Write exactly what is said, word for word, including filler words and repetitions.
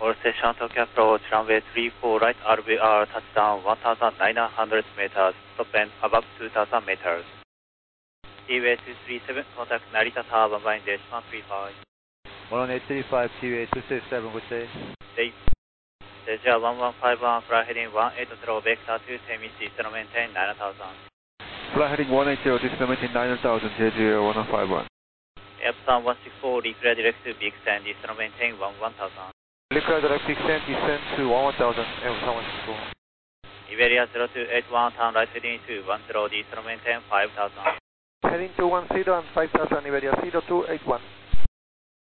All station Tokyo approach runway three four right R V R touchdown one thousand nine hundred meters, stop and above two thousand meters. T-way two three seven, contact Narita Tower, one line dash one three five. one eight three five, T-way two six seven, good day. Day. Jeju one one five one, fly heading one eight zero, vector two, Temisi, still maintain nine thousand. Fly heading one eight zero, still maintain nine thousand, Jeju one one five one. Epson one six four, declare direct to big stand, still maintain one one thousand. Declare direct big stand, descend to one one thousand, Epson one six four. Iberia zero two eight one, turn right heading to one zero, still maintain five thousand. Heading to one zero and five thousand, Iberia zero two eight one.